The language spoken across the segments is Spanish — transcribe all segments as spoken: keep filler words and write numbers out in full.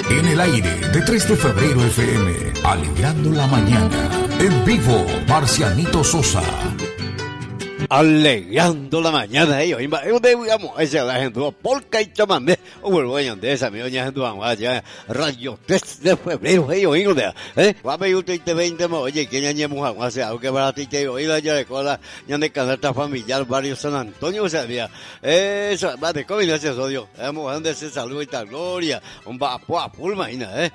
En el aire de tres de febrero F M, alegrando la mañana. En vivo, Marcianito Sosa. Alegrando la mañana, ellos, yo digamos, ese la gente, polka y chamamé, o vuelvo a de esa, mi doña gente, ya, radio tres de febrero, ellos, ellos, eh, guape, yo te veinte, oye, que ya ñemos agua, o sea, aunque para ti te oí la ya de cola, ya de canasta familiar, barrio San Antonio, o sea, mira, eso, va de COVID, ese sodio, hemos dado ese saludo y tal gloria, un vapo a pulma, eh,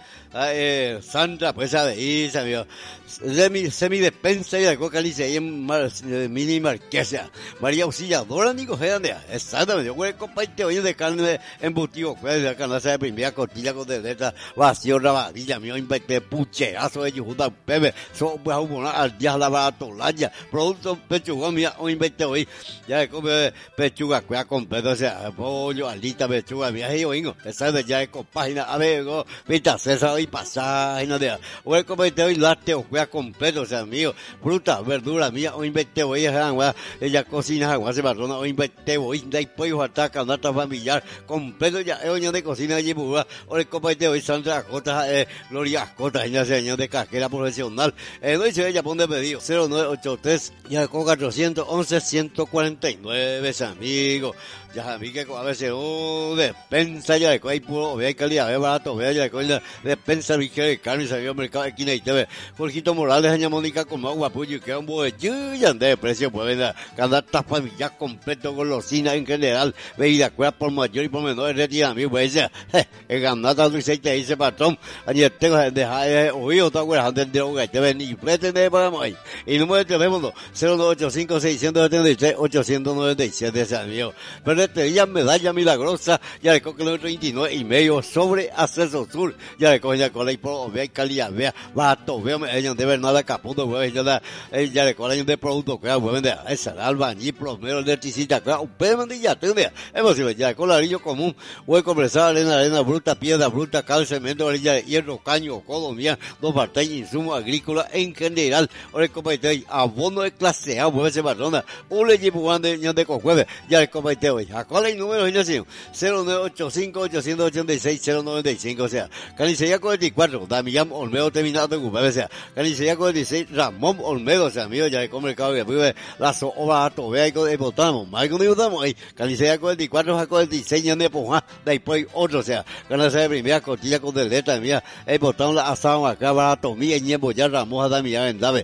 eh, Sandra, pues, a de Isa, mío, semi, semi despensa y de coca, lice, ahí en mini marquesa, María Auxiliadora, Nico, exactamente, yo voy a compartir hoy de carne embutido, pues, de canasta de primera costilla con de letra, vacío, rabadilla, mío, inventé pucherazo de Yujuta, Pepe, son, pues, a un al día la baratolaya, producto pechuga, mía, hoy inventé hoy, ya de come pechuga, cuida completo, o sea, pollo, alita, pechuga, mía, y oigo, exactamente, ya de con página, a ver, pita, César, y paságina de, voy a compartir hoy lácteo, cuida completo, o sea, mío, fruta, verdura, mía, hoy inventé hoy, ella cocina agua se barrona o inventé hoy de pollo ataca nata familiar completo ya es de cocina allí pura o el compadre hoy Sandra Cota eh, Gloria Cota ella señor de casquera profesional eh, no dice ella pone pedido cero nueve ocho tres ya con cuatrocientos once ciento cuarenta y nueve amigos ya a mí que a veces oh despensa ya de hay puro vea calidad ve barato vea ya de despensa ligera de carne salió al mercado de esquina y te ve Jorgito Morales doña Mónica con agua puyo y queda un bollillo y ande de precio pues venga canasta familiar completo golosina en general bebida cuera por mayor y por menor retira mi pues el ganata Luis te dice patrón ayer tengo dejar oído otra cuera antes de hogar te ven y pretende para hoy y número de teléfono cero nueve ocho cinco seis siete tres ocho nueve siete ese amigo pero Ferretería Medalla Milagrosa, ya le coge el treinta y nueve y medio sobre Acceso Sur, ya le coge ya con la por vea y calidad, vea, barato, vea, ellos de Bernardo Caputo, vea, ya la, ya le coge de producto, que vea, vea, esa, albañil, plomero, electricista, que un pedo de ya, vea, es posible, ya con ladrillo común, voy a conversar arena, arena bruta, piedra bruta, cal, cemento, orilla de hierro, caño, colombia, dos partes, insumos agrícolas en general, ahora el comité, abono de clase A, mueve ese barrona, un leñi pujando de cojueve, ya el comité hoy. ¿Cuál es el número de inauguración? cero nueve ocho cinco ocho ocho seis cero nueve cinco, o sea, Carnicería cuarenta y cuatro, Damián Olmedo terminado de ocupar, o sea, Carnicería cuarenta y seis, Ramón Olmedo, o sea, amigo, ya de comer mercado que vive la soba, tobea y con el botamo, más con el botamo ahí, Carnicería cuarenta y cuatro, cuarenta y seis, de Pujá, después otro, o sea, Carnicería de primera, costilla con deleta, mía, el botamo, la asado acá, barato, mía, y ñembo, ya Ramón, Damián, en Dave.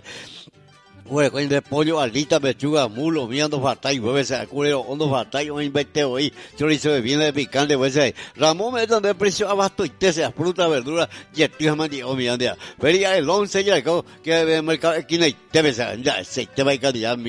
Bueno, con de pollo, alita, pechuga, mulo, miando fatay, pues ese culero, hondo fatay, un inventeo hoy, chorizo de viene de picante, pues ese, Ramón me dan de precio abasto y te sea fruta, verdura, y el tío me dijo, mira, feria el once ya, que el mercado, aquí no hay, te ves, ya, se te va a calidad,